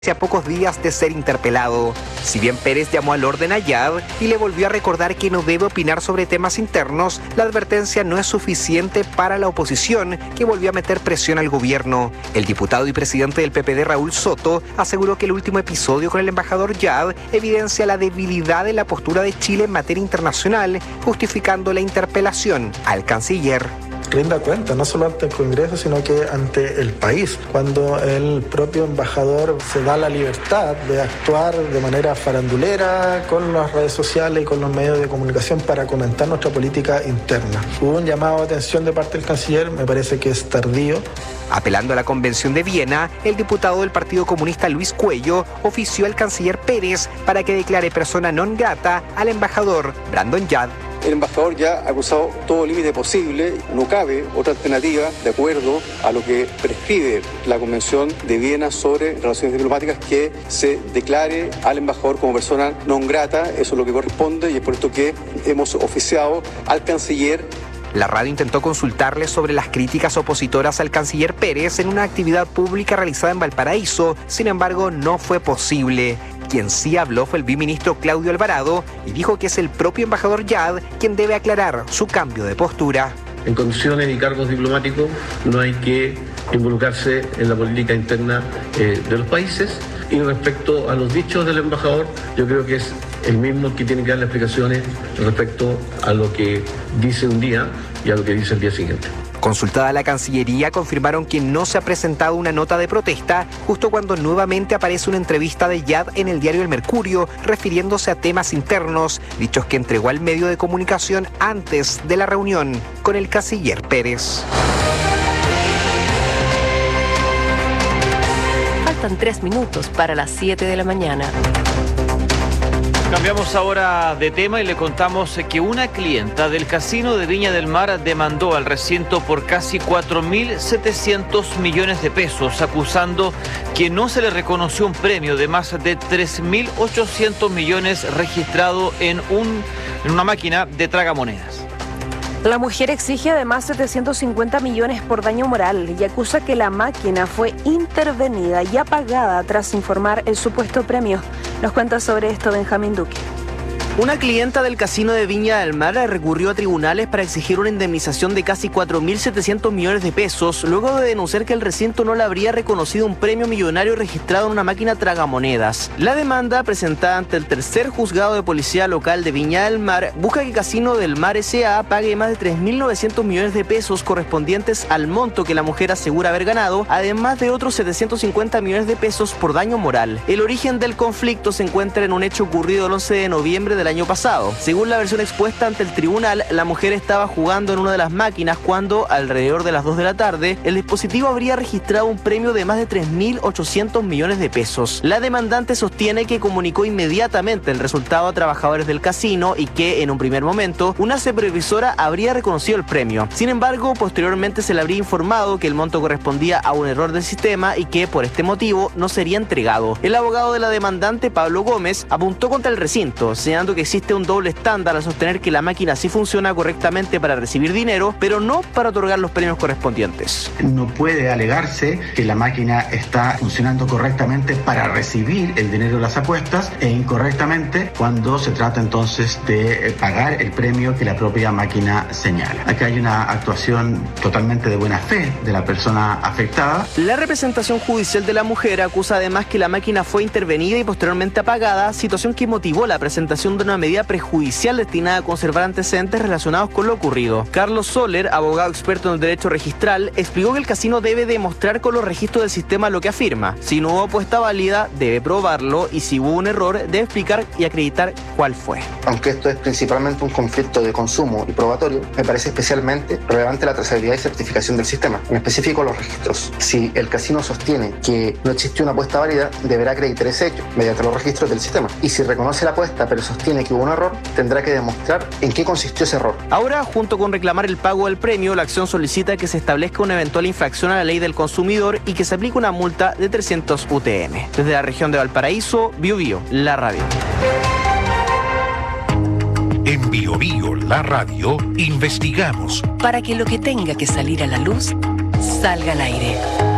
A pocos días de ser interpelado. Si bien Pérez llamó al orden a Yad y le volvió a recordar que no debe opinar sobre temas internos, la advertencia no es suficiente para la oposición, que volvió a meter presión al gobierno. El diputado y presidente del PPD, Raúl Soto, aseguró que el último episodio con el embajador Yad evidencia la debilidad de la postura de Chile en materia internacional, justificando la interpelación al canciller. Rinda cuenta, no solo ante el Congreso, sino que ante el país. Cuando el propio embajador se da la libertad de actuar de manera farandulera con las redes sociales y con los medios de comunicación para comentar nuestra política interna. Hubo un llamado de atención de parte del canciller, me parece que es tardío. Apelando a la Convención de Viena, el diputado del Partido Comunista Luis Cuello ofició al canciller Pérez para que declare persona non grata al embajador Brandon Yad. El embajador ya ha cruzado todo límite posible, no cabe otra alternativa de acuerdo a lo que prescribe la Convención de Viena sobre relaciones diplomáticas, que se declare al embajador como persona non grata. Eso es lo que corresponde y es por esto que hemos oficiado al canciller. La radio intentó consultarle sobre las críticas opositoras al canciller Pérez en una actividad pública realizada en Valparaíso, sin embargo no fue posible. Quien sí habló fue el viceministro Claudio Alvarado y dijo que es el propio embajador Yad quien debe aclarar su cambio de postura. En condiciones y cargos diplomáticos no hay que involucrarse en la política interna de los países. Y respecto a los dichos del embajador, yo creo que es el mismo que tiene que dar las explicaciones respecto a lo que dice un día y a lo que dice el día siguiente. Consultada la Cancillería, confirmaron que no se ha presentado una nota de protesta, justo cuando nuevamente aparece una entrevista de Yad en el diario El Mercurio, refiriéndose a temas internos, dichos que entregó al medio de comunicación antes de la reunión con el canciller Pérez. Faltan 3 minutos para las 7 de la mañana. Cambiamos ahora de tema y le contamos que una clienta del Casino de Viña del Mar demandó al recinto por casi 4.700 millones de pesos, acusando que no se le reconoció un premio de más de 3.800 millones registrado en una máquina de tragamonedas. La mujer exige además 750 millones por daño moral y acusa que la máquina fue intervenida y apagada tras informar el supuesto premio. Nos cuenta sobre esto Benjamín Duque. Una clienta del Casino de Viña del Mar recurrió a tribunales para exigir una indemnización de casi 4.700 millones de pesos, luego de denunciar que el recinto no le habría reconocido un premio millonario registrado en una máquina tragamonedas. La demanda, presentada ante el tercer juzgado de policía local de Viña del Mar, busca que Casino del Mar S.A. pague más de 3.900 millones de pesos correspondientes al monto que la mujer asegura haber ganado, además de otros 750 millones de pesos por daño moral. El origen del conflicto se encuentra en un hecho ocurrido el 11 de noviembre del año pasado. Según la versión expuesta ante el tribunal, la mujer estaba jugando en una de las máquinas cuando, alrededor de las 2 de la tarde, el dispositivo habría registrado un premio de más de 3.800 millones de pesos. La demandante sostiene que comunicó inmediatamente el resultado a trabajadores del casino y que, en un primer momento, una supervisora habría reconocido el premio. Sin embargo, posteriormente se le habría informado que el monto correspondía a un error del sistema y que, por este motivo, no sería entregado. El abogado de la demandante, Pablo Gómez, apuntó contra el recinto, señalando que existe un doble estándar al sostener que la máquina sí funciona correctamente para recibir dinero, pero no para otorgar los premios correspondientes. No puede alegarse que la máquina está funcionando correctamente para recibir el dinero de las apuestas e incorrectamente cuando se trata entonces de pagar el premio que la propia máquina señala. Acá hay una actuación totalmente de buena fe de la persona afectada. La representación judicial de la mujer acusa además que la máquina fue intervenida y posteriormente apagada, situación que motivó la presentación de una medida prejudicial destinada a conservar antecedentes relacionados con lo ocurrido. Carlos Soler, abogado experto en el derecho registral, explicó que el casino debe demostrar con los registros del sistema lo que afirma. Si no hubo apuesta válida, debe probarlo y si hubo un error, debe explicar y acreditar cuál fue. Aunque esto es principalmente un conflicto de consumo y probatorio, me parece especialmente relevante la trazabilidad y certificación del sistema, en específico los registros. Si el casino sostiene que no existió una apuesta válida, deberá acreditar ese hecho mediante los registros del sistema. Y si reconoce la apuesta pero sostiene que hubo un error, tendrá que demostrar en qué consistió ese error. Ahora, junto con reclamar el pago del premio, la acción solicita que se establezca una eventual infracción a la ley del consumidor y que se aplique una multa de 300 UTM. Desde la región de Valparaíso, Bio Bio, la radio. En Bio Bio, la radio, investigamos para que lo que tenga que salir a la luz salga al aire.